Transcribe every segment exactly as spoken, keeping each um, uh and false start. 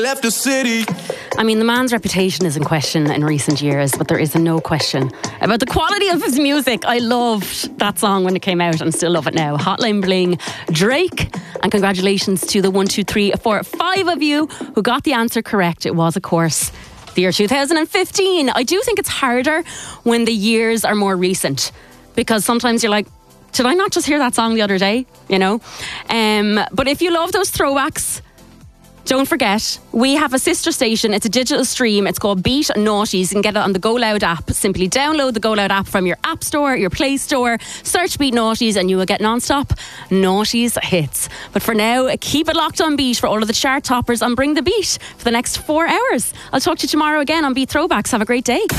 Left the city. I mean, the man's reputation is in question in recent years, but there is no question about the quality of his music. I loved that song when it came out and still love it now. Hotline Bling, Drake. And congratulations to the one, two, three, four, five of you who got the answer correct. It was, of course, the year two thousand fifteen. I do think it's harder when the years are more recent, because sometimes you're like, did I not just hear that song the other day? You know? Um, but if you love those throwbacks, don't forget, we have a sister station. It's a digital stream. It's called Beat Naughties. You can get it on the Go Loud app. Simply download the Go Loud app from your app store, your Play Store. Search Beat Naughties and you will get non-stop Naughties hits. But for now, keep it locked on Beat for all of the chart toppers and bring the beat for the next four hours. I'll talk to you tomorrow again on Beat Throwbacks. Have a great day.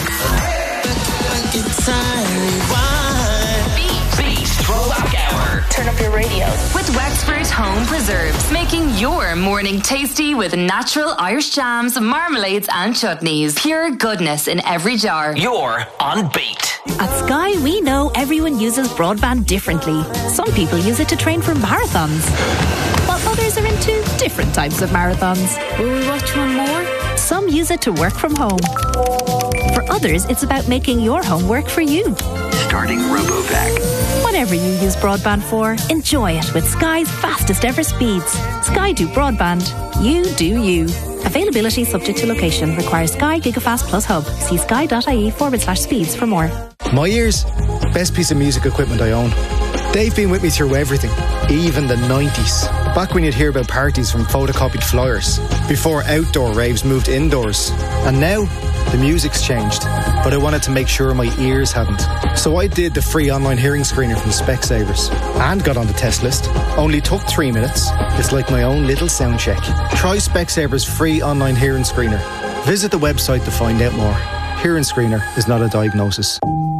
Turn up your radio. With Wexford Home Preserves, making your morning tasty with natural Irish jams, marmalades and chutneys. Pure goodness in every jar. You're on Beat. At Sky, we know everyone uses broadband differently. Some people use it to train for marathons, while others are into different types of marathons. Will we watch one more? Some use it to work from home. For others, it's about making your home work for you. Starting RoboVac. Whatever you use broadband for, enjoy it with Sky's fastest ever speeds. Sky do broadband. You do you. Availability subject to location. Requires Sky Gigafast Plus Hub. See sky.ie forward slash speeds for more. My ears, best piece of music equipment I own. They've been with me through everything, even the nineties. Back when you'd hear about parties from photocopied flyers, before outdoor raves moved indoors. And now, the music's changed, but I wanted to make sure my ears hadn't. So I did the free online hearing screener from Specsavers and got on the test list. Only took three minutes. It's like my own little sound check. Try Specsavers free online hearing screener. Visit the website to find out more. Hearing screener is not a diagnosis.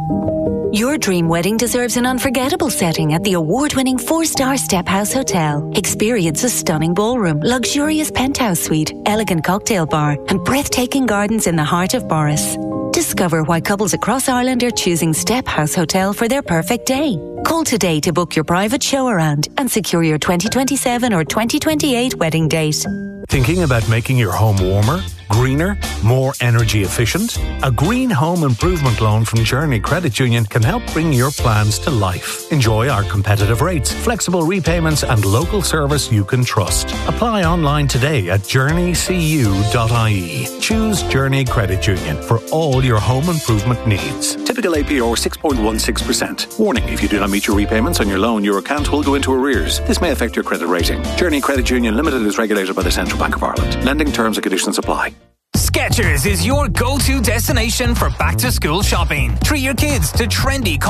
Your dream wedding deserves an unforgettable setting at the award-winning four-star Step House Hotel. Experience a stunning ballroom, luxurious penthouse suite, elegant cocktail bar, and breathtaking gardens in the heart of Boris. Discover why couples across Ireland are choosing Step House Hotel for their perfect day. Call today to book your private show around and secure your twenty twenty-seven or twenty twenty-eight wedding date. Thinking about making your home warmer, greener, more energy efficient? A green home improvement loan from Journey Credit Union can help bring your plans to life. Enjoy our competitive rates, flexible repayments and local service you can trust. Apply online today at journey c u dot i e. Choose Journey Credit Union for all your home improvement needs. Typical A P R six point one six percent. Warning, if you do not meet your repayments on your loan, your account will go into arrears. This may affect your credit rating. Journey Credit Union Limited is regulated by the Central Bank of Ireland. Lending terms and conditions apply. Skechers is your go-to destination for back-to-school shopping. Treat your kids to trendy